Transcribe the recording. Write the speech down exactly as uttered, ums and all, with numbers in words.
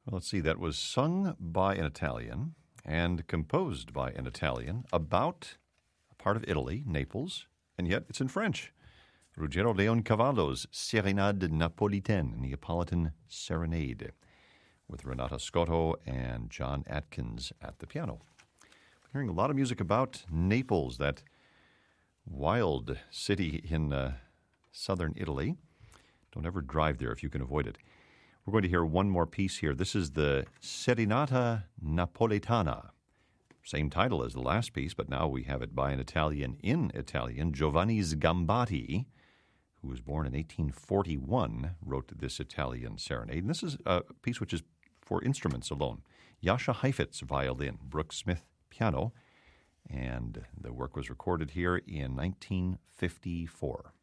Well, let's see. That was sung by an Italian and composed by an Italian about a part of Italy, Naples, and yet it's in French. Ruggero Leoncavallo's Serenade Napolitaine, Neapolitan Serenade, with Renata Scotto and John Atkins at the piano. We're hearing a lot of music about Naples, that wild city in uh, southern Italy. Don't ever drive there if you can avoid it. We're going to hear one more piece here. This is the Serenata Napoletana. Same title as the last piece, but now we have it by an Italian in Italian. Giovanni Sgambati, who was born in eighteen forty-one, wrote this Italian serenade. And this is a piece which is for instruments alone. Jascha Heifetz, violin, Brooks Smith, piano, and the work was recorded here in nineteen fifty-four.